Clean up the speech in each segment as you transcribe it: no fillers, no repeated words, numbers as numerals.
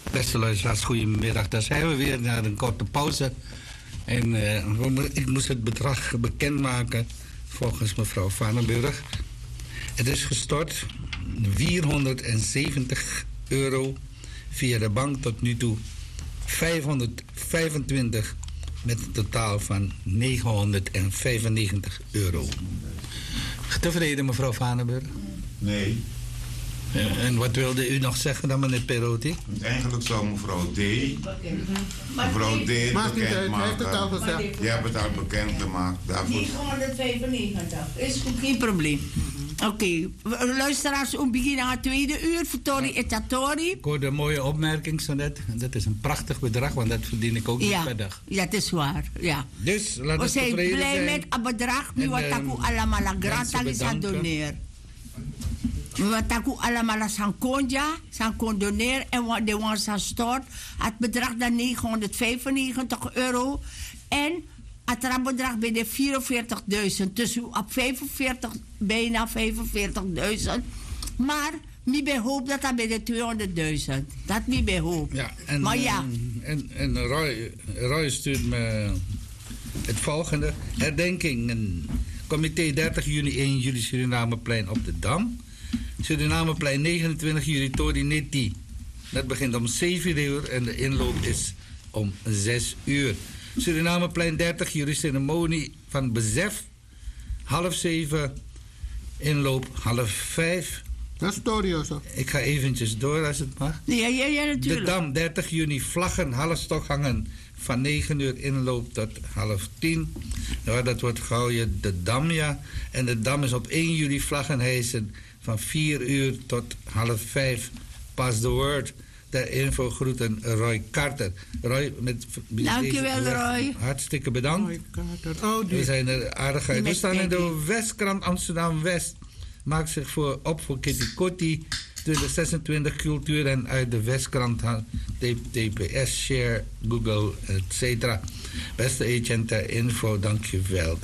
Beste luisteraars, goedemiddag. Daar zijn we weer na een korte pauze. En ik moest het bedrag bekendmaken volgens mevrouw Vanenburg. Het is gestort €470 via de bank tot nu toe 525 met een totaal van €995. Tevreden, mevrouw Vanenburg? Nee. En wat wilde u nog zeggen dan, meneer Perotti? Eigenlijk zou mevrouw D. Mevrouw D. Maakt niet uit, hij heeft het al gezegd. Je hebt het al bekendgemaakt. Daarvoor... 995. Is goed, geen probleem. Oké, luisteraars, we beginnen aan het tweede uur. Vertori etatori. Ik hoorde een mooie opmerking zo net. Dat is een prachtig bedrag, want dat verdien ik ook niet per dag. Ja, dat is waar. Ja. Dus laten we zijn blij met het bedrag. Nu wat ik allemaal een granta is aan doneren. Wat ik allemaal aan doneren en wat de ons aan stort. Het bedrag dan €995. En het bedrag bij de 44.000. Dus op 45, bijna 45.000. Maar ik ben hoop dat dat bij de 200.000. Dat ik ben hoop. Ja, en, maar ja. En Roy stuurt me het volgende. Herdenkingen. Comité 30 juni 1 juli Surinameplein op de Dam. Surinameplein 29 juli Tori Neti. Dat begint om 7 uur en de inloop is om 6 uur. Surinameplein 30 juli ceremonie van besef. 6:30. Inloop 4:30. Dat is Torio zo. Ik ga eventjes door als het mag. Ja, natuurlijk. De Dam 30 juni vlaggen, halfstok hangen. Van 9 uur inloop tot 9:30. Ja, dat wordt gauw de Dam, ja. En de Dam is op 1 juli vlaggen hijsen van 4 uur tot 4:30. Pass the word. Ter info groeten Roy Carter. Roy, dankjewel Roy. Hartstikke bedankt. Roy Carter. Oh, we zijn er aardig uit. We staan in de Westkrant Amsterdam-West. Maakt zich op voor Kitty Kotti. 2026 cultuur en uit de Westkrant TPS, Share, Google, etc. Beste agent ter info, dankjewel.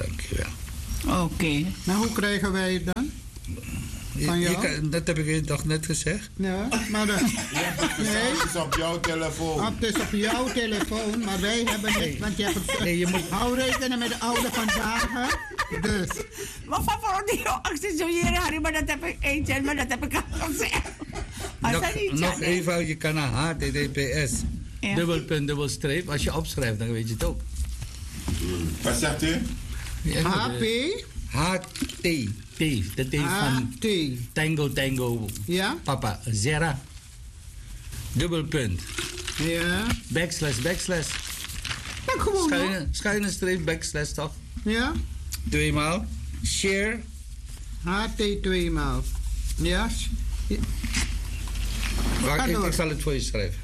Oké. Nou, hoe krijgen wij het dan? Van jou? Dat heb ik je toch net gezegd? Ja, maar nee. Het is op jouw telefoon. Het is op jouw telefoon, maar wij hebben het. Want je hebt het. Nee, je moet hou rekenen met de oude vandaag, hè? Dus. Maar van die accessoire, Harry, maar dat heb ik eentje, maar dat heb ik al gezegd. Nog even uit je kanaal, HTTPS. Ja. Dubbelpunt, dubbelstreep. Als je opschrijft, dan weet je het ook. Wat zegt u? HP? HT. De T van Tango. Ja? Papa, Zera. Dubbelpunt. Ja. Backslash. Dan gewoon schuine streep, backslash toch? Ja. 2 maal. Share. HT 2 maal. Ja. Ik zal het voor je schrijven.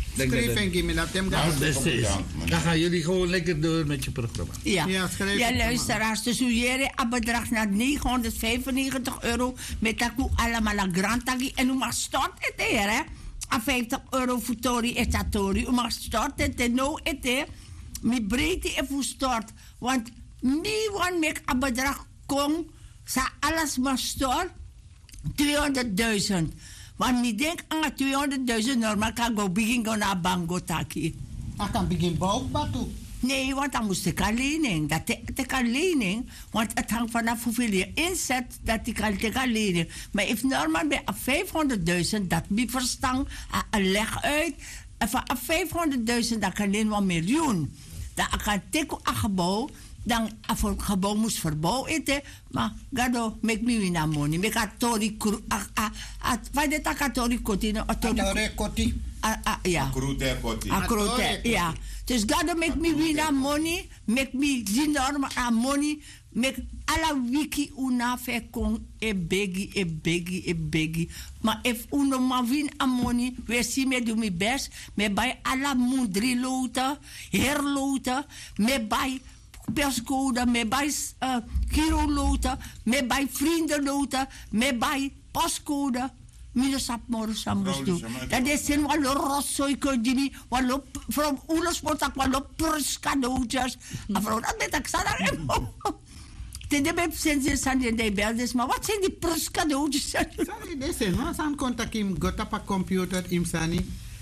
Dan gaan jullie gewoon lekker door met je programma. Ja, luisteraars. Dus u jere een bedrag naar €995 met dat allemaal een grantagi. En u mag storten, hè? A €50 voor Tori etatori. U mag storten, en nou ete. Mi breedte even stort. Want niemand met een bedrag kon, sa alles maar stort. 200.000. Want ik denk aan 200.000 normaal kan go begin go naar bango taki. Ik kan begin bouwbatu. Nee, want dan moest ik aan lening. Dat ik aan lening, want het hangt vanaf hoeveel je inzet dat ik kan tegen lening. Maar if normaal bij 500.000, dat me verstaan, leg uit. En van 500.000, dan kan je 1 miljoen. Dan kan ik een gebouw. Dan voor het gebouw moest verbouwen, maar gado make me win money. Make a tori wat dit a tori koti no tori koti. Ja. A krote, ja. Dus gado make me win money, make me die normal money, make alla wiki una fe kon e begi. Maar if uno ma win money, we see me do my best, me buy alla mundri lota, herlota, me buy perscode, me bij girolota, me bij vriendenlota, me bij pascode. Mine sap moro sambus do. Dat is in walo rossoi kodini, walo from ulos portak walo prus cadeautjes. Afro dat met ik sadar. Tende bij sense sande de beldes, maar wat zijn die prus cadeautjes? Sorry, deze man san contact im got op a computer im sani.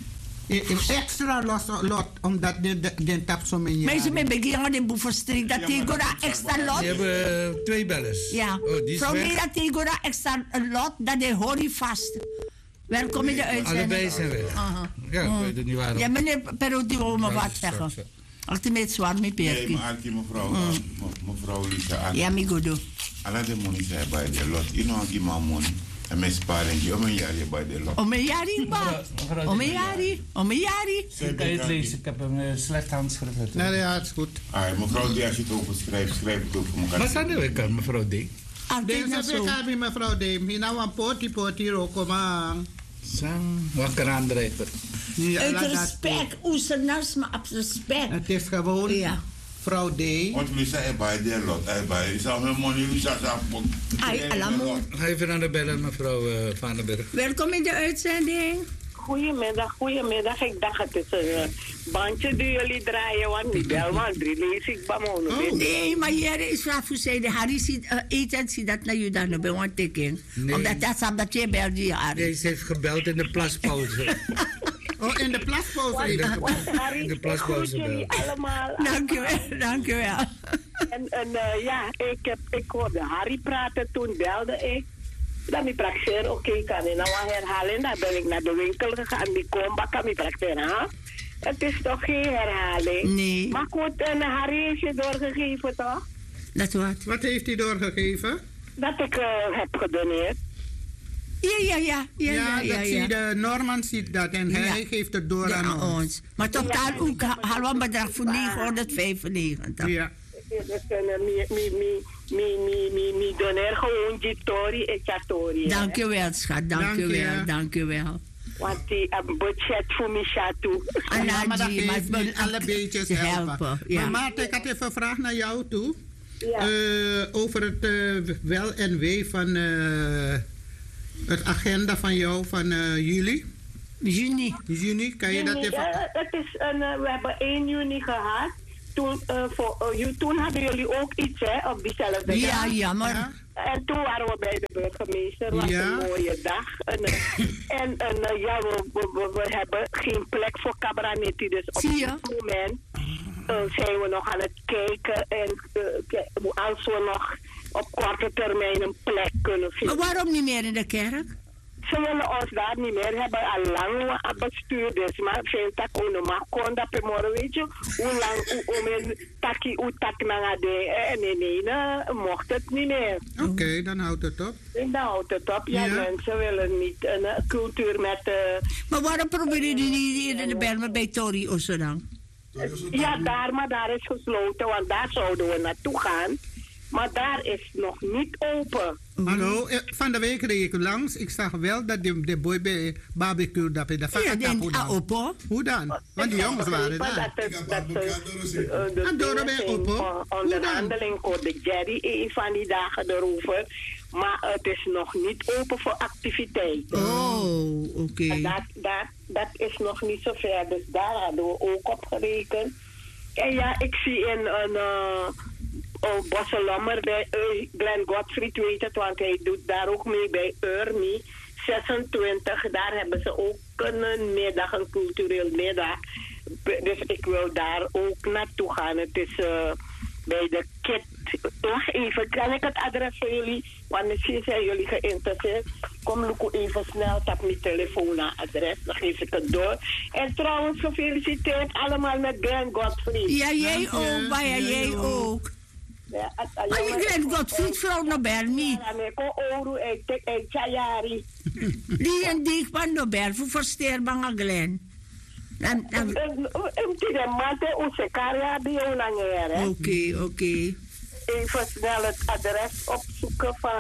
Extra lot, omdat de tap zo min. Maar ze met beginnen in Boeverstreek, dat tegora extra lot. Die hebben 2 bellers. Ja. Vrouw mij dat tegora extra lot, dat de horie vast. Welkom in de uitzending. Allebei zijn weg. Ja, ik weet het niet waarom. Ja, meneer Perotti wil me wat zeggen. Achter mij het zwaar met Perky. Nee, maar mevrouw Lisa. Ja, mi godo. Alla de money zei bij de lot. You know, give my money. En mijn sparing, om een jaar bij de lot. Om een jaar, ba. Om een jaar. Ik kan het lezen, ik heb een slecht handschrift. Nee, ja, het is goed. Mevrouw D, als je het overschrijft, schrijf het ook voor elkaar. Wat zijn de kan, mevrouw D? Deze week heb ik mevrouw D. Hier nou een poti ook, maar... Sang, wat kan aanreiken? Uit respect, oesenars, maar op respect. Het is gewoon vrouw D. Want Lisa is bij de lot. Is al mijn money, Lisa is al. Ga even aan de bellen, mevrouw Van den Berg. Welkom in de uitzending. Goedemiddag. Ik dacht het is een bandje die jullie draaien, want niet bel, want lees ik bij me. Nee, maar hier is wat voor zij de Harry ziet eten, ziet dat naar jullie dan bij een teken. Omdat dat samen dat je belt die Harry. Nee, ze heeft gebeld in de plaspauze. Oh, in de plaspauze. In de plaspauze. Jullie allemaal. Dank u wel. En ik hoorde Harry praten, toen belde ik. Dan ik praktijk, oké, kan ik nou herhalen. Dan ben ik naar de winkel gegaan, die komba kan ik praktijk. Het is toch geen herhaling? Nee. Maar goed, Harry heeft je doorgegeven, toch? Dat wat? Wat heeft hij doorgegeven? Dat ik heb gedoneerd. Ja. De Norman ziet dat en hij geeft het door aan ons. Maar totaal ook halve bedrag voor 995. Ja. Mi doneer gewoon Gitori en Chatori. Dank u wel, schat. Dank u wel. Want die budget voor Michatu. Maar dat geeft alle beetjes helpen. Ja. Maar Maarten, ik had even een vraag naar jou toe. Ja. Over het wel en wee van het agenda van jou van juli. Juni, kan je dat even... Het is we hebben 1 juni gehad. Toen hadden jullie ook iets op diezelfde dag. Ja, jammer. En toen waren we bij de burgemeester. Het was een mooie dag. We hebben geen plek voor Cabranetti. Dus op dit moment zijn we nog aan het kijken. En als we nog op korte termijn een plek kunnen vinden. Maar waarom niet meer in de kerk? Ze willen ons daar niet meer hebben. Al lang bestuurders. Maar veel tak onoma konda pemoro, weet je. Hoe lang om taki utak nee, mocht het niet meer. Oké, dan houdt het op. Dan houdt het op. Ja, mensen willen niet een cultuur met... Maar waarom proberen jullie niet in de Belmen bij Tori Ossodang? Ja, maar daar is gesloten. Want daar zouden we naartoe gaan. Maar daar is nog niet open. Hallo, van de week reed ik langs. Ik zag wel dat de boy bij barbecue dat bij de open. Hoe dan? Want die jongens waren daar. Onderhandeling kon de Jerry een van die dagen erover. Maar het is nog niet open voor activiteiten. Oh, oké. Dat is nog niet zo ver. Dus daar hadden we ook op gerekend. En ja, ik zie in een... Bosselommer bij Glenn Gottfried weet het, want hij doet daar ook mee bij Urmi 26. Daar hebben ze ook een middag, een cultureel middag. Dus ik wil daar ook naartoe gaan. Het is bij de KIT. Wacht even, kan ik het adres voor jullie? Want misschien zijn jullie geïnteresseerd. Kom Luco even snel, tap mijn telefoonadres, dan geef ik het door. En trouwens, gefeliciteerd allemaal met Glenn Gottfried. Ja, jij ook, Baya, jij ook. Maar je krijgt Gottfried, vrouw Nobel, niet? Die en die van Nobel, voor versteerbang aan Glenn. Oké. Even snel het adres opzoeken van...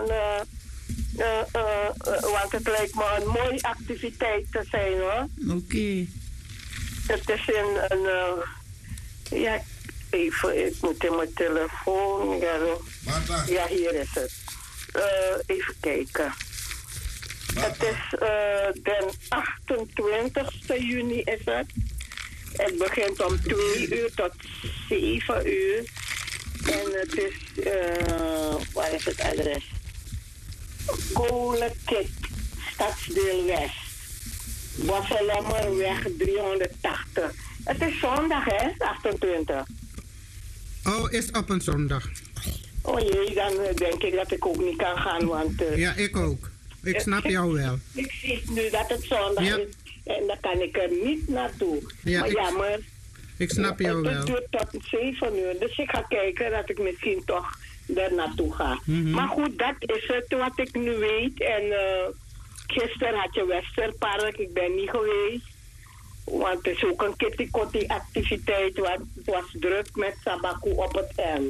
want het lijkt me een mooie activiteit te zijn, hoor. Oké. Het is een ja... Even, ik moet in mijn telefoon. Ja, hier is het. Even kijken. Het is de 28e juni is het. Het begint om 2 uur tot 7 uur. En het is, waar is het adres? Kolenkit, Stadsdeel West. Bosselommerweg 380. Het is zondag, hè? 28. Oh, is op een zondag. Oh jee, dan denk ik dat ik ook niet kan gaan, want... ja, ik ook. Ik snap jou wel. Ik zie nu dat het zondag is en dan kan ik er niet naartoe. Ja, maar jammer. Ik snap jou wel. Het duurt tot 7 uur, dus ik ga kijken dat ik misschien toch er naartoe ga. Maar goed, dat is het wat ik nu weet. En gisteren had je Westerpark, ik ben niet geweest. Want het is ook een kitty-kotty activiteit, het was druk met Sabaku op het eind.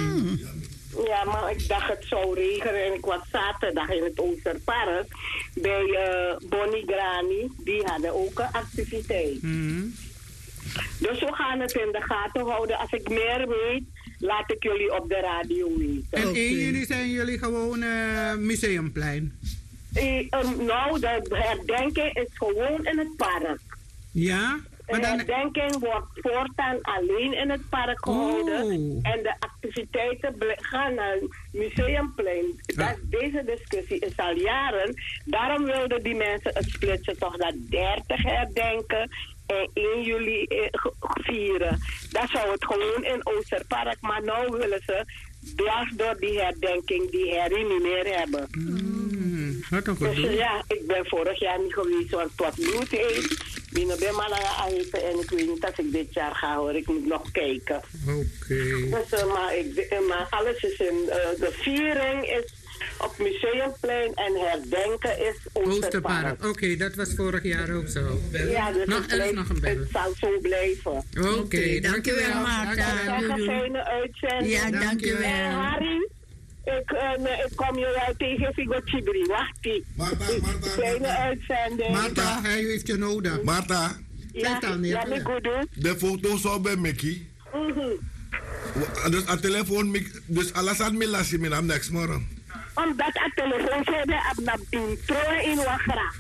Ja, maar ik dacht het zou regenen en ik was zaterdag in het Oosterpark bij Bonnie Grani. Die hadden ook een activiteit. Dus we gaan het in de gaten houden. Als ik meer weet, laat ik jullie op de radio weten. En 1 juli zijn jullie gewoon Museumplein? Nou, de herdenking is gewoon in het park. Ja? De herdenking wordt voortaan alleen in het park gehouden. En de activiteiten gaan naar het Museumplein. Deze discussie is al jaren. Daarom wilden die mensen het splitsen toch naar 30 herdenken. En 1 juli vieren. Dan zou het gewoon in Oosterpark. Maar nu willen ze dwars door die herdenking die herrie niet meer hebben. Dus ja, ik ben vorig jaar niet geweest, want het was bloedheet. Ik ben maar en ik weet niet of ik dit jaar ga hoor. Ik moet nog kijken. Dus, maar alles is in... de viering is op Museumplein en herdenken is Oosterpark. Oké, dat was vorig jaar ook zo. Ja, dus het zal zo blijven. Oké, dankjewel Marta. Een fijne uitzending. Ja, dankjewel. En Harry, ik kom je wel tegen Figo Chibri. Wacht die. Kleine uitzending. Marta, hij heeft je nodig. Marta. Ja, de foto zou bij Mickey. Dus aan telefoon, dus alles aan mij laat je me next morgen. Omdat aan telefoon zei op naar intro in Wagra.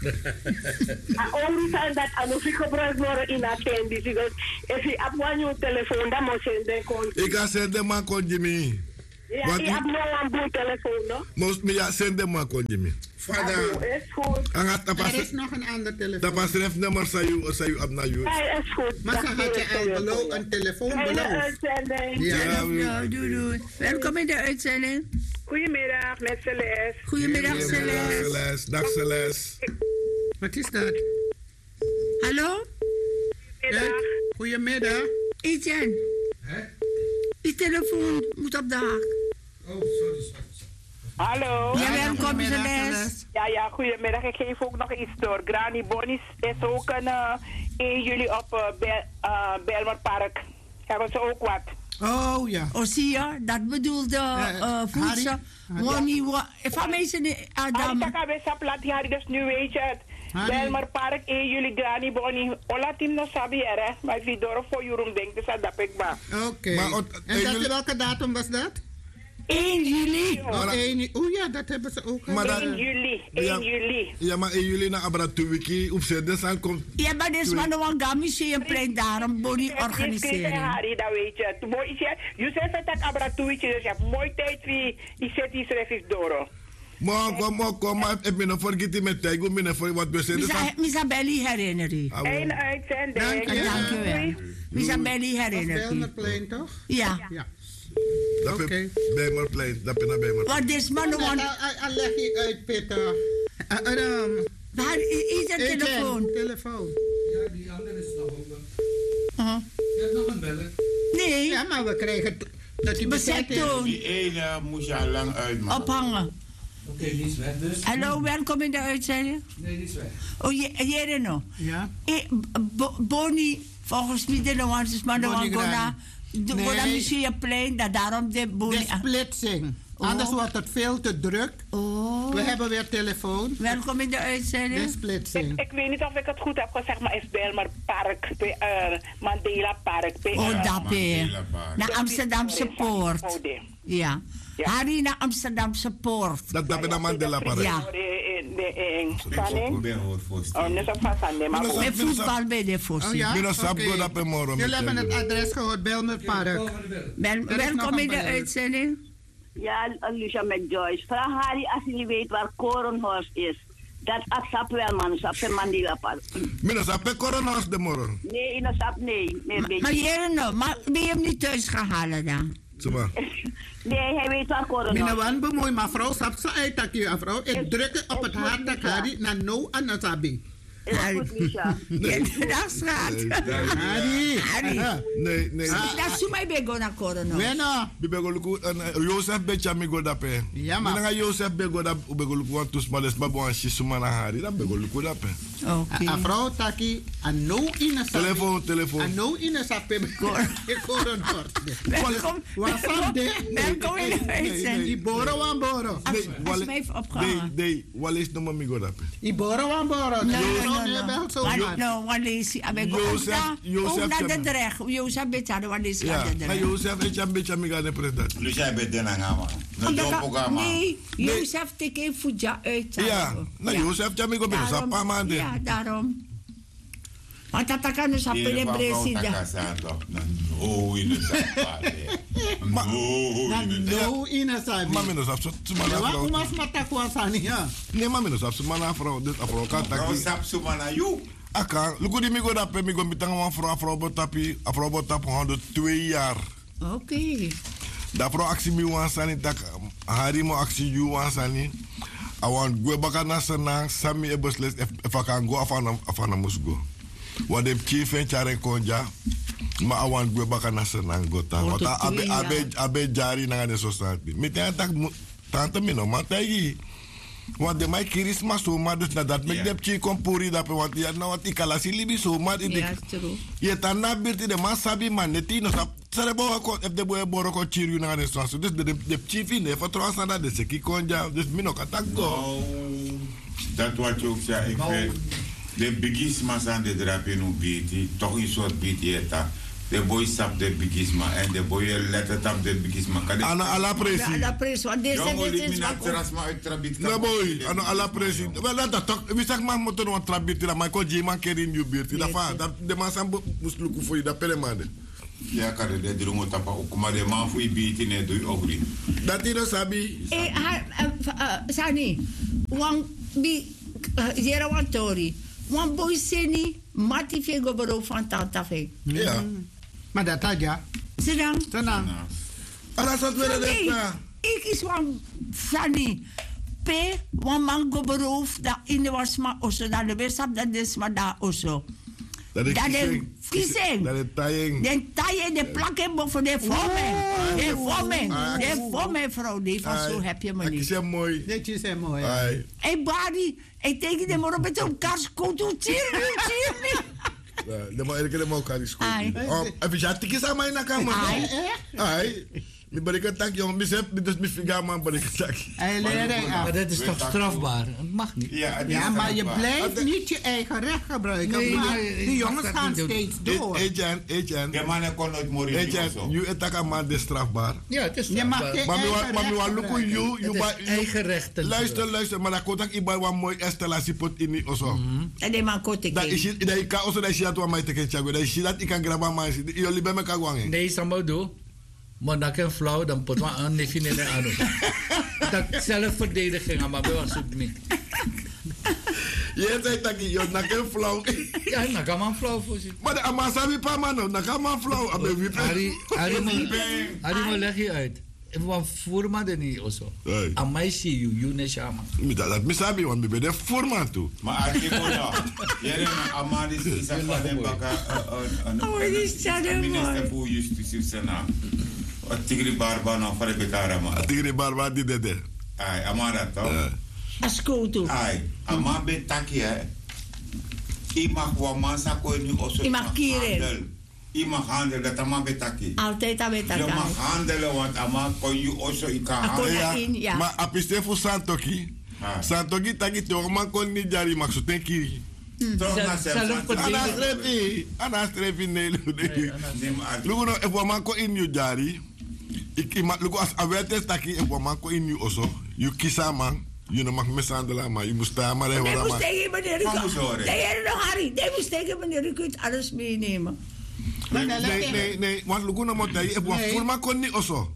Only zijn dat aan of ik gebruik worden in attendie. Dus als je op je telefoon, dan moet je denken. Ik ga zenden maar kon Jimmy. Ja, je hebt nog een boel telefoon, no? Moest me ja zenden maar kon Jimmy. Vader. Is goed. Er is nog een ander telefoon. Dat was het nummer, zei je op naar jou. Hij is goed. Maar ze had je al een telefoon beloofd. Ja, doei. Welkom in de uitzending. Goedemiddag, met Celeste. Goedemiddag, Celeste. Dag Celeste. Wat is dat? Hallo? Goedemiddag. Etienne. Die telefoon moet op de haak. Oh, sorry. Hallo. Ja, welkom Celeste. Ja, goedemiddag. Ik geef ook nog iets door. Granny Bonnie's is ook 1 juli op Belmerpark. Hebben ze ook wat? Oh ja. Oh, zie je? Dat bedoelde voedsel. Van mij zijn Adam. Harry, dus nu weet je het. Belmerpark 1 juli Granny Bonnie. Ola team no sabi er, maar wie door voor Jeroen denkt, dus dat ik maar. Oké. En welke datum was dat? 1 juli. Oh ja, dat hebben ze ook. 1 juli. 1 juli. Ja, maar 1 juli naar Abratuwiki op zender komt. Ja, maar dit is maar nog een Gammuseum-plein, daarom Bonnie organiseren. Harry, dat weet je. Je zegt dat Abratuwiki, dus je hebt mooi tijd wie die zet die schrijf is door. Maar ik ben nog vergeten met tijd. Ik ben voor wat we zeggen. Misabelli herinneren. Eén uitzending. Dank je wel. Misabelli herinneren. Belmerplein toch? Ja. Oké. Belmerplein, dat ben ik bij. Wat is maar nog een... Leg je uit, Peter. Waar is de telefoon? Ja, die andere is nog open. Je hebt nog een bellen. Nee. Ja, maar we krijgen dat die bezet is. Die ene moest je al lang uitmaken. Ophangen. Oké, die is weg dus. Hallo, welkom in de uitzending. Nee, die is weg. Oh, jij nog? Ja. Bonnie, volgens mij de nuance is maar nog een museumplein, daarom de Bonnie. De splitsing. Anders wordt het veel te druk. We hebben weer telefoon. Welkom in de uitzending. De splitsing. Ik weet niet of ik het goed heb gezegd, maar is Belmerpark, Mandela Park. Daarbij. Naar Amsterdamse Poort. Ja. Harry naar Amsterdamse Poort. Dat ben naar Mandela Park. Ja. Met voetbal bij de voorzien. Jullie hebben het adres gehoord, Belmerpark. Welkom in de uitzending. Ja, Lucia met Joyce. Vraag Harry als hij niet weet waar Korenhorst is. Dat accept wel, man. Sap se mandila pas. Mina sape corona's de morgen. Nee, in de sap, nee. Maar Jere, maar ben je hem niet thuis gehaald dan? Zuma. Nee, hij weet wel corona. Mina wan bemoei, maar vrouw sap ze uit dat je vrouw. Ik druk op het hart dat Harry naar no en naar Sabi. Is goed, Misha. Dat straat. Harry. Nee. Dat is mij bij go naar corona. Wena. Bibego luku Joseph becha mi go dape. Ja, maar. Mina Joseph bego da bego luku want to smales babu an shisuma na hari da bego luku dape. Oké. A vrouw taki a no in a Sabi. Telefoon. A no in a Sabi. Corona. Welkom. Wasam de. Welkom in de uitzending. Iboro wan boro. Als mij even opgehangen. Nee, wale is no mami go dape. Iboro wan boro. No, Walesi, Jozef naar de dreig. Jozef Betjade, Walesi naar de dreig. Ja, Jozef becha mi ga de president. Dus jij bent de nangama. Nee, Jozef teke fuja uit. Ja, Jozef ja mi go ben sa pa man de. Ja, daarom. Want dat kan dus op de president. Oh, in de No in a Sabi. Maar menos af zo maar na vrouw. Mas matakwa sani ja. Nee, maar menos af zo maar na vrouw. Dit afro kan Vrouw taki. sap suma na you. Aka, luku di mi go dape mi go mitang wan vrouw afro botapi, afro botap 102 jaar. Oké. Da pro aksi mi wan sani tak hari mo aksi ju wan sani. Awan go baka na sana sami e bosles if I can go afana mus go. Wat de chief en chare konja. Ma awan go baka na sana go ta. Wat abe jari na de society. Mi te tak tante mi no matagi. Want de mai kirisma so ma dus na dat mek de chi kompuri da pe want ya na wat ikalasi libi so ma di. Ja, true. Je ta na birti de ma sabi man neti no sap sare bo ko if de boy boro ko chiru na de so dus de chief in de fatro sana de seki konja dus mi no katak go. Dat wat je ook zei, ik weet. De bigisma zijn de drapenu biti, toch een soort biti eta. De boy sap de bigisma en de boy let tap de bigisma. Ana ala presi. Ala presi, want deze is wat terasma uit trabit. Na boy, ana ala presi. Wel dat toch, we zeg maar moeten we trabit la maar ko jima kerin you birti. Da fa, da de man sam musluku foi da pelemade. Ja, kan de drungo tapa ook maar de man foi biti ne doy ogri. Dat ino sabi. Sani, wan bi jera wan tori. Wan boy seni mati fe gobero van tata fe. Ja. Maar dat had ja. Sedang. Ala sat weer de na. Ik is wan Sani. Pe wan man gobero da in de wasma oso da de besap da desma da oso. Dat is kissing. Dat is tying. Den tying, de plakken boven de vormen. De vormen, vrouw. Die van zo heb je me niet. Dat is mooi. Dat is mooi. Hé, Barry. Ik teken de maar op het elkaars kont. Cheer me. De maar ik heb elkaar is goed. Even ja, tikjes aan mij naar kamer. Ai. Mi barikan tak jong, mi sep, mi dus mi figa man barikan tak. Maar dat is toch strafbaar? Het mag niet. Ja, maar je blijft niet je eigen recht gebruiken. Nee, maar de jongens gaan steeds door. Etienne. De mannen kon nooit morir. Etienne, je etaka man de strafbaar. Ja, het is strafbaar. Maar mi wa luku you eigen rechten. Luister, maar dat kotak ibai wa mooi installatie pot in oso. En de man kotek. Dat is dat ik kan also dat je dat wa mij teken chago. Dat is dat ik kan graba man. Jullie bij me kan gwangen. Nee, sambo do. Maar dat kan flauw, dan pot maar aan definiëren aan. Dat zelfverdediging, maar bij was het niet. Je zei dat je na kan flauw. Ja, na kan man flauw voor zich. Maar de amasabi pa man, na kan man flauw. Ari, leg je uit. Ik wil forma er niet of zo. Amai zie je, Younes Shama. Dat misabi, want ik ben de forma toe. Maar Ari Kola, jij Amadis is een van de bakken. Minister voor Justitie Sena. Tigri Barba no fare betara ma. Tigri Barba di dede. Ai, amara to. Ascolto. Ai, ama betaki Ima wa masa ko ni oso. Ima kire. Ima handel dat ama betaki. Altijd betaki. Ima handel want ama ko you oso ika handel. Ja. Maar apiste fu Santoki. Santoki taki to man kon ni jari makso tenkiri. Anastrefi nee. Lugu no e man ko in you jari. Ik ma lugu as awete taki e man ko in you oso. You kisa man. You no mag mishandelen, maar je moest daar maar even. Nee, moest tegen meneer Rukut. Nee, nog Harry. Nee, moest tegen meneer Rukut alles meenemen. Nee. Want lugu no mo tayi e forma kon ni oso.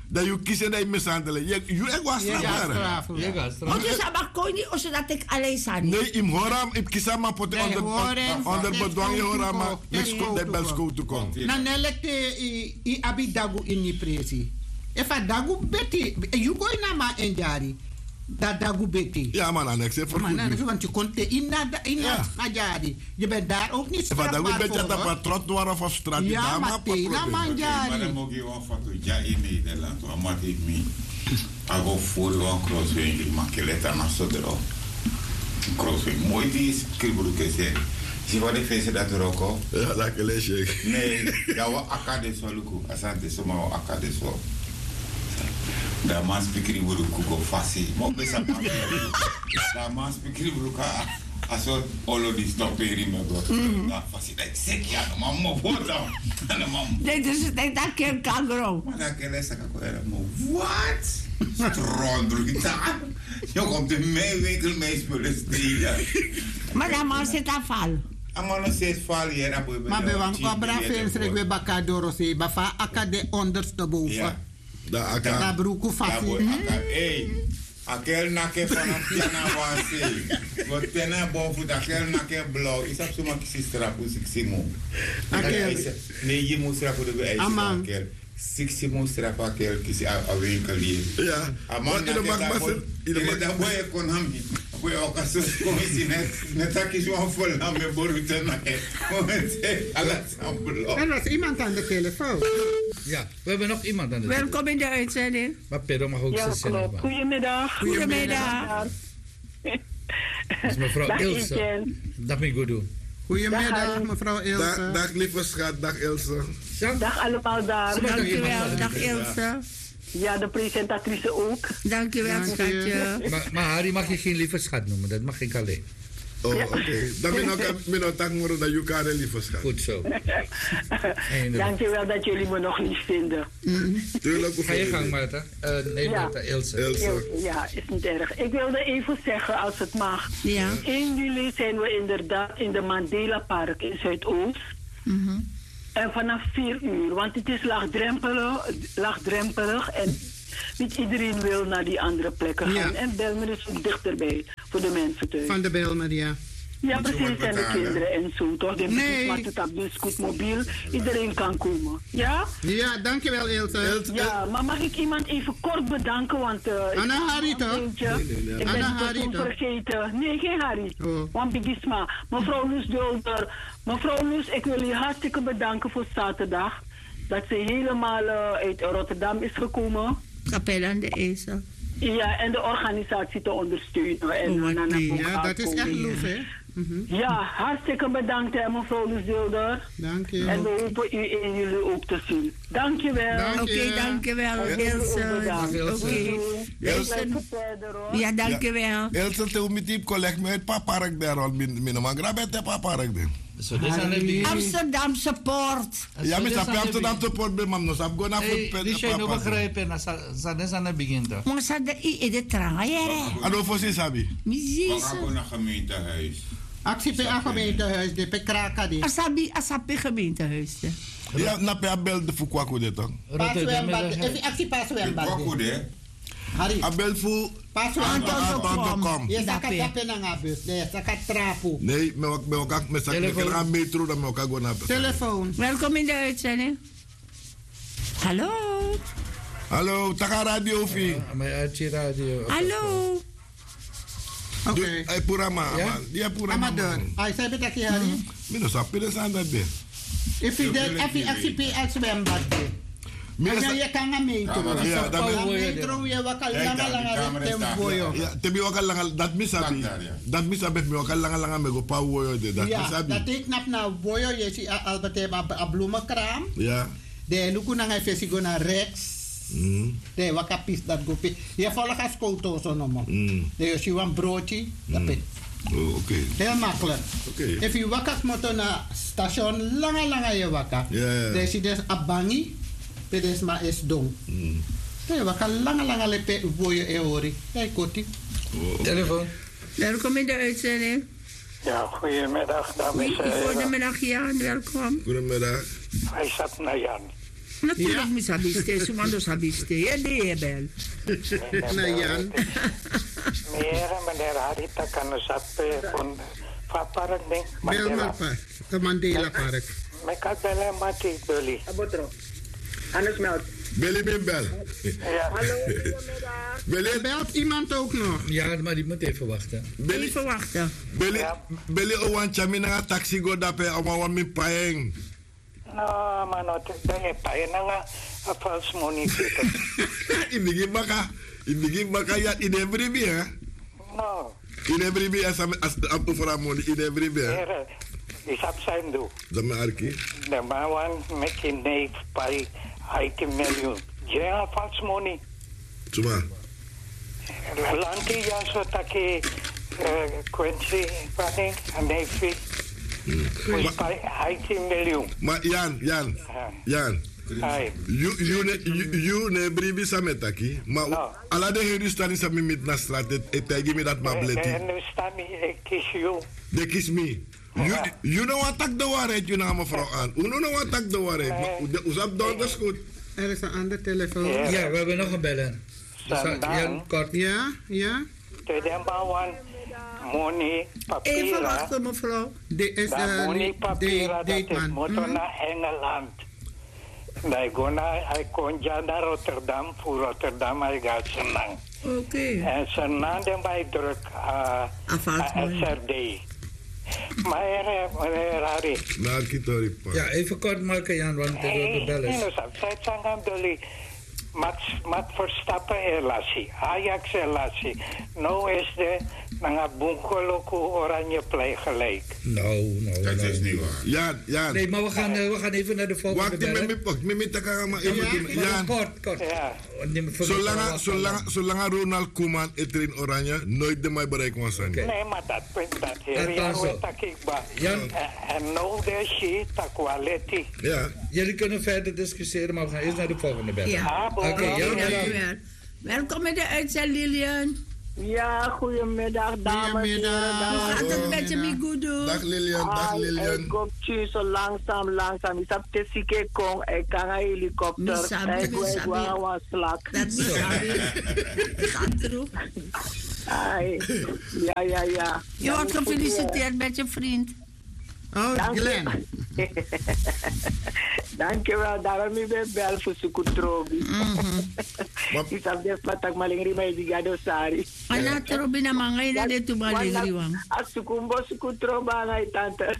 dat je kiest en dat je mishandelen. Je was straf. Wat is dat koning of zodat ik alleen sta? Nee, im horam, ik kies aan mijn poten onder bedwang je horam, maar dat bel school te komen. Na nelekte I abi dagu in die presi. If a dagu beti, you go in ma enjari. Dat dagu beti. Ja man, annex even. Maar nou, want je kon te in jari. Je bent daar ook niet strafbaar voor. If a dagu beti dat op trottoir of op straat. Ja, maar tena man jari. Maar dan moet je wel foto ja in Nederland. Wat maakt ik me? Ik ga voor een crossweg. Ik maak je letter naar zo erop. Crossweg. Mooi die is kribbelke zijn. Zie wat ik vind dat er ook al? Ja, dat lees je. Nee, dat was akades wel luku. Asante zomaar akades wel. Dat man spikiri wordt kuko fasi. Maar best aan dat man spikiri wordt aso olo di stopperi me go. Dat fasi dat sek ja, maar mo bota. En man. Nee, dus ik denk dat ik kan grow. Maar dat kan les kan ko era mo. What? Strondruita. Je komt de meewinkel meespelen stelen. Maar dat man zit aan val. Amano steeds val hier aan boven. Maar bij wan kwabra fensrek we bakadoro se bafa akade ondersteboven. Dat broek fasi. Hey, akel nake vanaf tena wansi. Wat tena boven akel nake blauw. Is dat zomaar kisi strap hoe ik simo. Nee, je moet strap voor de ijs. Akel. 60 monsters van keer kiezen aan winkelier. Ja. Maar in de makbassen. In de boeien kon hem niet. Boeien ook als ze commissie net dat is wel vol aan mijn borruten. Er was iemand aan de telefoon. Ja, we hebben nog iemand aan de telefoon. Welkom in de uitzending. Maar Pedro mag ook zeggen. Ja, klopt. Goedemiddag. Goedemiddag. Dat is mevrouw Ilse. Dat ben ik goed doen. Goedemiddag, mevrouw Ilse. Dag lieve schat, dag Ilse. Dag allemaal daar. Dankjewel, dag Ilse. Ja, de presentatrice ook. Dankjewel, schatje. Maar Harry mag je geen lieve schat noemen, dat mag ik alleen. Oh, oké. Dan ben ik ook dat je elkaar lieve schat. Goed zo. Dankjewel dat jullie me nog lief vinden. Tuurlijk. Ga je gang, Marta. Nee, Marta, Ilse. Ja, is niet erg. Ik wilde even zeggen, als het mag. Ja. 1 juli zijn we inderdaad in de Mandela Park in Zuidoost. En vanaf 4 uur, want het is laagdrempelig en niet iedereen wil naar die andere plekken gaan. Ja. En Belmer is ook dichterbij voor de mensen thuis. Van de Belmer, ja. Ja, precies, en de kinderen en zo, toch? Nee. Maar het is goed mobiel, iedereen kan komen. Ja? Ja, dankjewel Ilse. Ja, maar mag ik iemand even kort bedanken, want... Anna Harry, toch? Ik ben het vergeten. Nee, geen Harry. Want Bigisma. Mevrouw Loes Dulder. Mevrouw Loes, ik wil je hartstikke bedanken voor zaterdag. Dat ze helemaal uit Rotterdam is gekomen. Kapel aan de Ezel. Ja, en de organisatie te ondersteunen. En ja, dat is echt lief, hè? Ja, hartstikke bedankt, hè, mevrouw Loes Dulder. Dank je. En we hopen u en jullie ook te zien. Dank je wel. Oké, dankjewel, Ilse. Ja, dankjewel. Ilse, te met die collega met papark daar al binnen, maar grabet papark daar. Amsterdamse Poort. Ja, maar dat Amsterdamse Poort bij mam, sap go na voor. Die zijn nog begrijpen, dat aan het begin toch. Maar dat is de traaien. Ado voor ze sabi. We gaan naar gemeentehuis. Actie bij een gemeentehuis, de Pekraka die. Asabi gemeentehuis. Ja, na pe abel de Fukwako de toch. Paswembad, even actie paswembad. Fukwako de. Harry. Abel fu paswembad. Je zakat tapen na ngabus, je zakat trapu. Nee, me ook met zakat metro dan me ook go na. Telefoon. Welkom in de uitzending. Hallo. Hallo, Taka Radio Fi. Mijn radio. Hallo. Oké. Ay purama. Ja, purama. Amador. Ay, sabi ta ki Harry. Mino sa pide sa dat de. If you did, if you actie paswembad. Anya je kan gaan metro. Ja, dat metro je wakal langa tempoyo. Ja, tebi wakal langa dat misabi. Dat misabi me wakal langa me go pa woyo de dat misabi. Ja, dat ik nap na woyo je si albate a bloemenkraam. Ja. De luku na ngai fesi go na Rex. De wakapis dat go pe. Je volg as koto so no mo. De je si wan broodje, dat pit. Oh, oké. Heel makkelijk. Oké. If you wakat moto na station langa je waka. Ja. De si des abangi. Pedes ma is dong. Hey, waka langa lepe boyo e ori. Hey, koti. Telefoon. Welkom in de uitzending. Ja, goedemiddag, dames en heren. Goedemiddag, Jan. Welkom. Goedemiddag. Hij zat naar Jan. Natuurlijk, mis habiste, sumando sabiste. Ja, die bel. Nou, Jan. Meneer Harita kan sappen van Park ding. Belmer Park. De Mandela Park. Ik had bellen met die Billy. Abotro. Hannes Melk. Billy bel. Ja. Hallo, goedemiddag. Billy, Belt iemand ook nog? Ja, maar die moet even wachten. Billy, Even wachten. Billy, owan chamina taxi go dape awan mi paeng. Nou, maar dat is pijn nga vals money. Ibigi baka ya in every beer. No. In every beer as up for a money in every beer. Is op zijn doel. Zame arki. De man met je neef bij 18 miljoen. Ja, vals money. Tuma. Lanti ja zo taki Quincy paning en neefie. Was bij 18 miljoen. Maar Jan. Hai. You ne bribi sametaki. Maar ala de heri stani sa mimit na straat et give me that mableti. En nu sta ik kies you. They kiss me. You know what tak de waarheid, you naam mevrouw aan. You know what tak de waarheid. Uzap door, dat is goed. Er is een ander telefoon. Ja, we hebben nog een bellen. Ja, kort. Ja. Tweede bouwen, money, papieren. Even wachten, mevrouw. De is money, papieren, dat is moeten naar Engeland. Hij kon ja naar Rotterdam, voor Rotterdam hij gaat senang. Oké. En senang dan bij druk SRD. Maar Harry. Nou, kitori pa. Ja, even kort maken, Jan, want de bellen is. Zij zeggen jullie, Max Verstappen relatie, Ajax relatie. Nou is de naar Bunkoloku Oranje Play gelijk. Dat is niet waar. Ja. Nee, maar we gaan even naar de volgende bellen. Wacht, met taka maar even. Ja, kort. Ja. Zolang Ronald Koeman in Oranje nooit de mij bereikt was. Nee, maar dat punt dat hier en nou de shit, dat kwaliteit. Ja. Jullie kunnen verder discussiëren, maar we gaan eerst naar de volgende bellen. Ja. Oké, welkom in de uitzending, Lilian. Ja, goedemiddag, dames en heren. Hoe gaat het met je, Migudo? Dag Lilian. Ik kom zo langzaam. Ik heb te zieke kong. Ik kan een helikopter. Ik wil een slak. Dat is gaat erop. Ja. Je wordt gefeliciteerd met je vriend. Oh, Glenn. Dankjewel, daarom ik ben bel voor Sukutrobi. Ik heb dit wat ik malingri mij die gado sari. Ana trobi na mangay na dito malingri wang. As Sukumbo Sukutroba ngay tante.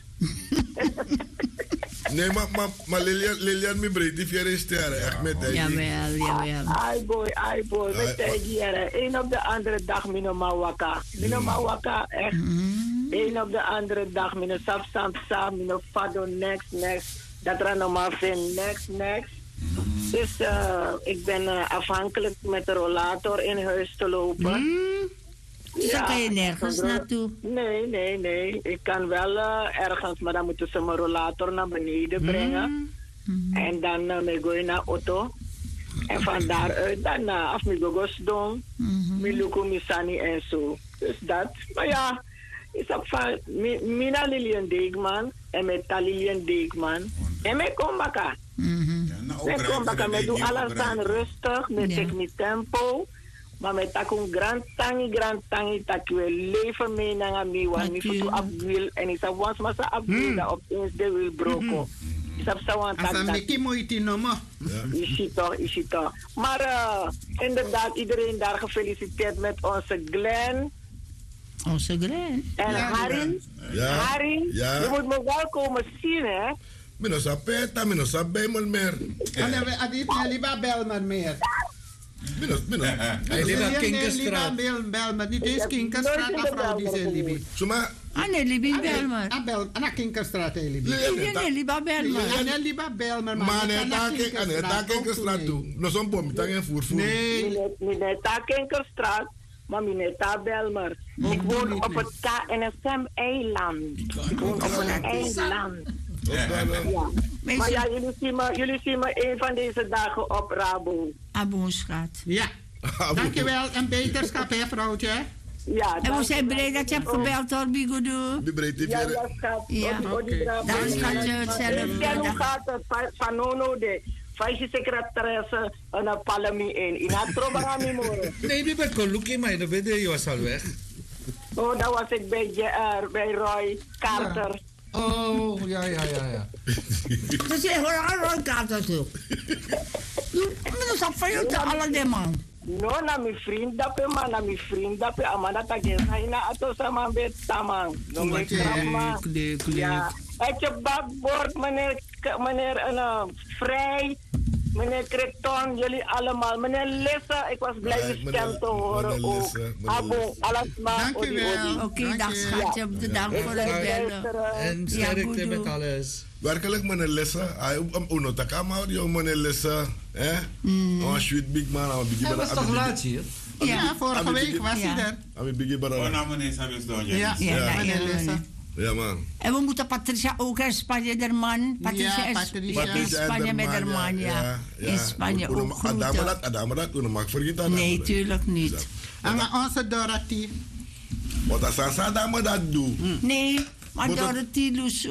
Nee, maar Lilian mi breed die vier is ter echt met hij. Jawel. Ai boy, met hij hier. Een op de andere dag mino mawaka. Echt. Een op de andere dag mino sap, mino fado next. Dat er normaal veel next. Dus ik ben afhankelijk met de rollator in huis te lopen. Zo kan je nergens naartoe? Nee. Ik kan wel ergens, maar dan moeten ze mijn rollator naar beneden brengen. En dan ga ik naar auto. En van daaruit dan af mijn gogos doen. Mijn luku, mijn sani en zo. Dus dat. Maar ja, ik heb van Mina Lilian Deegman en met Lilian Deegman. En mijn kombaka. Mijn kombaka, met doe alles aan rustig, met technisch tempo. Maar met takun grand tangi dat we leven mee naar mij, want niet voor afwiel en is dat once maar ze afwiel dat opeens de wil broko. Is dat zo aan dat? Als ik moeite noemen. Is het toch. Maar inderdaad, iedereen daar gefeliciteerd met onze Glenn. En Harry. Harry, je moet me wel komen zien, hè? Mino sa peta, mino sa bijmel meer. Adit, liever Belmer meer. Mino. Hij leeft aan Kinkerstraat. Belmer, niet eens Kinkerstraat, mevrouw die zijn Libi. Suma. Nee, Libi Belmer. Aan Kinkerstraat, Libi. Nee, Liba Belmer. Nee, Liba Belmer. Maar nee, daar Kinkerstraat toe. No zo'n bom, daar geen voervoer. Nee, daar Kinkerstraat. Maar Mineta Belmer. Ik woon op het KNSM-eiland. Ik woon op een eiland. Ja. Maar ja, jullie zien me een van deze dagen op Rabo. Aboonschat. Ja. Dankjewel en beterschap, hè, vrouwtje. Ja. En we zijn blij dat je hebt gebeld, hoor, Bigodo. Ja, schat. Ja, dan gaat je hetzelfde. En hoe gaat het? Van Nono de. vice-secretaresse een palami in het probleem moro. Nee, je bent Koluki, maar dan je was al weg. Oh, dat was ik bij JR, bij Roy Carter. Ja. Oh, ja. Dus je hoort Roy Carter toe. Dat is van je te alle de man. No, na mijn vriend dat man, na mijn vriend dat amanda tagen hij na ato sama bet tamang. No me krama. Ja. Het je bakbord meneer Vrij, meneer Kreton, jullie allemaal. Meneer Lissa, ik was blij je stem te horen ook. Abo, Alasma. Dank u wel. Oké, dag schatje. Bedankt voor het bellen. En sterkte met alles. Werkelijk, meneer Lessa. Uno takama, meneer Lessa. Een sweet big man. Hij was toch laat hier? Ja, vorige week was hij er. Oh, nou meneer Sabes Donje. Ja, meneer Lessa. Ja, man. En we moeten Patricia ook in Spanje, der man. Patricia in Spanje met haar man, ja. In Spanje ook groeten. Adama dat doen, mag vergeten. Nee, tuurlijk niet. En onze Dorothy. Wat als Adama dat doet? Nee, maar Dorothy Lusu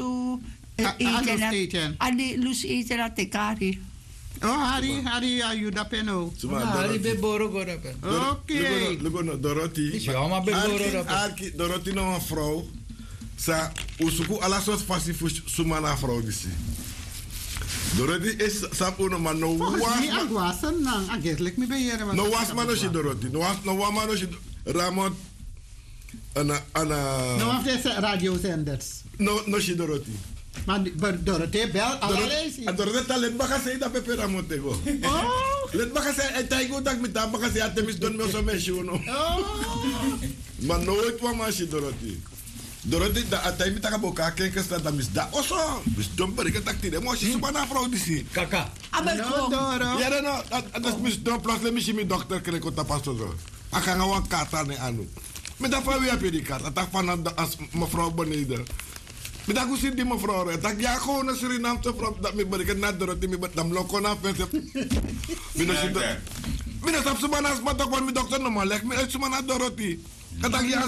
eten. Adi Lus eten dat tekari. Oh, Harry, ayuda peno. Harry beboro gora pen. Oké. Dorothy. Ja, maar beboro Dorothy nou een vrouw. Sa usuku ala soort fasi fu sumana vrouw disi. Dorothy is sapuno man no was. Ni agwasan nang ageslik mi beyere. No was man no si Dorothy. No was man no si Ramon. Ana. No was deze radiozenders. No si Dorothy. Maar Dorothy bel allerlei. Dorothy talent baka say da pepe Ramon tego. Oh. Let baka say etay go tak mit baka say atemis don me so me shuno. Oh. Man nooit wa man si Dorothy. Dorothy da atay mi taka boka ken sta da mis da oso. Mis don bari ka takti de mo si subana vrouw disi. Kaka. No, Doro. Ja no, dat mis don plus le mi mi dokter ken ko ta pasto do. Aka nga wan kata ne anu. Me da fa wi api di kata tak van as mevrouw beneden. Me da ku sit di mevrouw re. Tak ja gewoon na Suriname te vrouw dat mi bari na Dorothy mi dam loko na fese. Mi no si do. Mi no tap subana as matok wan mi dokter no malek mi subana Dorothy. Katak ja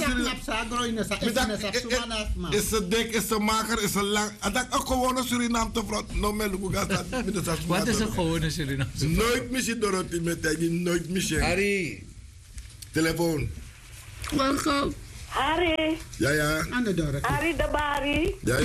is ze dik, is ze mager, is ze lang. Atak ook gewone Suriname te vrouw. No me luku gata. Wat is een gewone Suriname? Nooit missie Dorothy met hij, nooit missie. Harry. Telefoon. Welkom. Harry. Ja. Aan de Dorothy. Harry de Bari. Ja.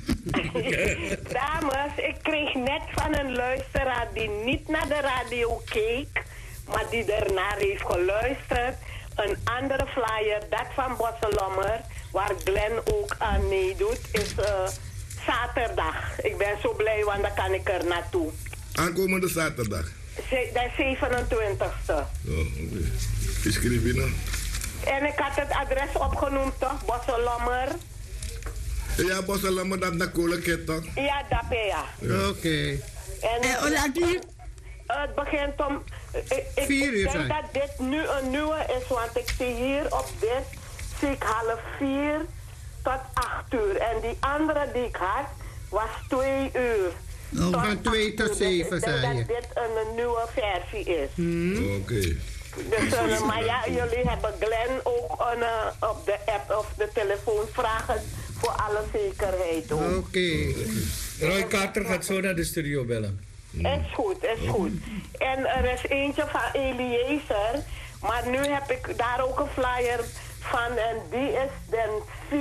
Dames, ik kreeg net van een luisteraar die niet naar de radio keek, maar die ernaar heeft geluisterd. Een andere flyer, dat van Bosselommer, waar Glenn ook aan meedoet, is zaterdag. Ik ben zo blij, want dan kan ik er naartoe. Aankomende zaterdag? De 27e. Oh, oké. Schrijf je nou? En ik had het adres opgenoemd, toch? Bosselommer. Ja, Bosselommer, dat naar Kolenket, toch? Ja, dat ja. Oké. En het begint om... Ik denk dat dit nu een nieuwe is, want ik zie hier op dit, zie ik 3:30 tot 8:00. En die andere die ik had, was 2 uur. Van 2 tot 7, zei je. Ik denk dat dit een nieuwe versie is. Oké. Dus, maar ja, jullie hebben Glenn ook op de app of de telefoon vragen voor alle zekerheid. Oké. Roy Carter gaat zo naar de studio bellen. Is goed. En er is eentje van Eliezer, maar nu heb ik daar ook een flyer van en die is de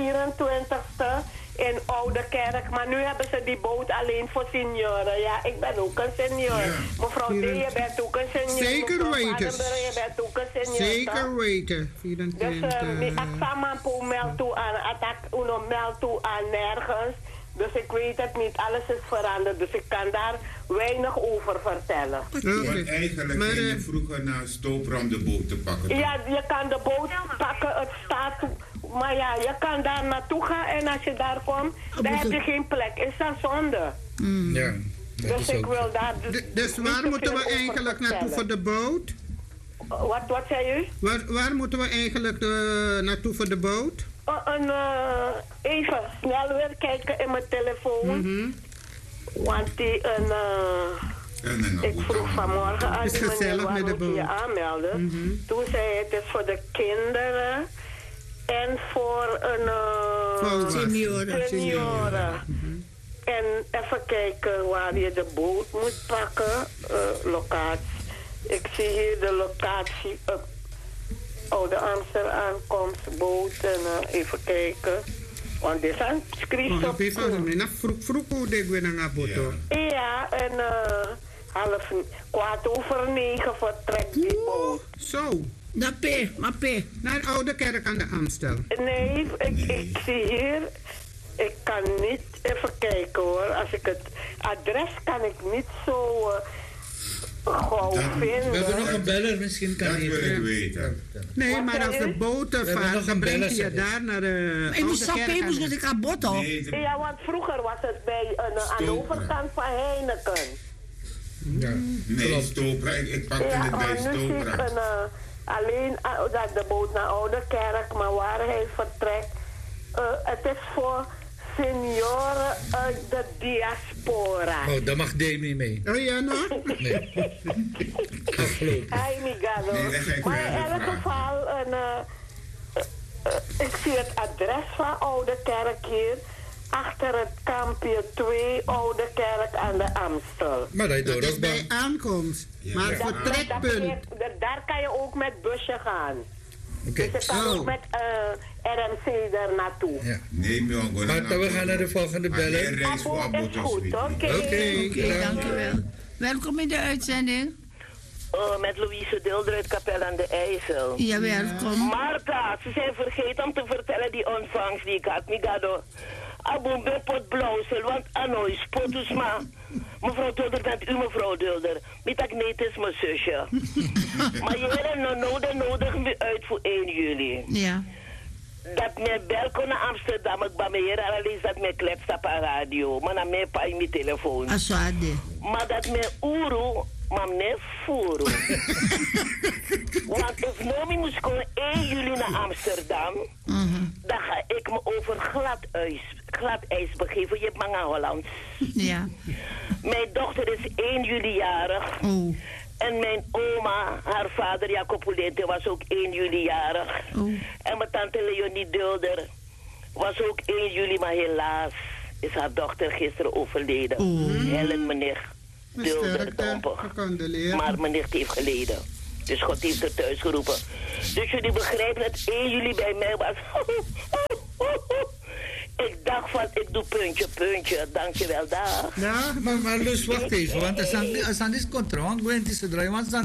24e in Oude Kerk. Maar nu hebben ze die boot alleen voor senioren. Ja, ik ben ook een senior. Ja. Mevrouw D, je bent ook een senior. Zeker weten. Je bent ook een senior. Zeker weten. 24. Dus ik samen meld toe aan nergens. Dus ik weet het niet, alles is veranderd. Dus ik kan daar weinig over vertellen. Want eigenlijk ging je vroeger naar Stopra om de boot te pakken. Ja, je kan de boot pakken, het staat... Maar ja, je kan daar naartoe gaan en als je daar komt, dan heb je geen plek. Is dat zonde? Ja. Dus ik wil daar... Dus waar moeten we eigenlijk naartoe voor de boot? Wat zei u? Waar moeten we eigenlijk naartoe voor de boot? Even snel weer kijken in mijn telefoon. Want die ik vroeg vanmorgen aan die meneer waar moet je aanmelden. Toen zei hij het is voor de kinderen en voor een senioren. En even kijken waar je de boot moet pakken. Locatie. Ik zie hier de locatie op Oude Amsterdam aankomstboot. En even kijken. Want dit zijn screenshots. Vroeg hoe denk we naar boto? Ja, en 9:15 vertrekt die boot. Zo. Maar naar de Oude Kerk aan de Amstel. Nee, ik zie hier. Ik kan niet even kijken hoor. Als ik het adres kan ik niet zo gauw vinden. We hebben nog een beller, misschien kan dat wil ik weten. Nee, wat maar als de boten vaart, dan brengt je daar naar de Ik moest sappen, moest ik aan botten. Ja, want vroeger was het bij aan de overkant van Heineken. Ja, nee, Stopra. Ik pak het bij Stopra. Alleen dat de boot naar Oude Kerk, maar waar hij vertrekt. Het is voor senioren uit de diaspora. Oh, daar mag Demi mee. Oh ja, nog? Nee. Afgelopen. Hij Migado. Maar in elk geval, ik zie het adres van Oude Kerk hier. Achter het kampje 2 Oude Kerk aan de Amstel. Maar dat is bij aankomst. Ja, maar ja. vertrekpunt. Daar kan je ook met busje gaan. Oké. Dus je kan ook met RMC daar naartoe. Ja. Nee, maar we gaan naar de volgende beller. Abo is goed, oké. Oké, dankjewel. Welkom in de uitzending. Met Louise Dilder uit Kapel aan de IJssel. Ja, welkom. Marta, ze zijn vergeten om te vertellen die ontvangst die ik had. Migado. Aboom ben pot blauwsel, want Anoy spotus ma. Mevrouw Dilder, bent u mevrouw Dilder? Met Agneet is mijn zusje. Maar jullie nodig me uit voor 1 juli. Ja. Dat mij bel kon naar Amsterdam, ik ben hier alleen dat mij kletst op een radio. Maar dan mij pa in mijn telefoon. Aswade. Maar dat mij uru, maar mij voeren. Want if Nomi moest komen 1 juli naar Amsterdam, dan ga ik me over glad ijs begeven. Je hebt maar Hollands. Ja. Mijn dochter is 1 juli jarig. Oh. En mijn oma, haar vader Jacob Poulete was ook 1 juli jarig. Oh. En mijn tante Leonie Dulder was ook 1 juli, maar helaas is haar dochter gisteren overleden. Helen meneer Dulder Domper. Maar mijn nicht heeft geleden. Dus God heeft er thuis geroepen. Dus jullie begrijpen dat 1 juli bij mij was. Ik dacht van, ik doe puntje. Dankjewel, dag. Ja, maar Lus, wacht even. Want als aan dit controle, want is het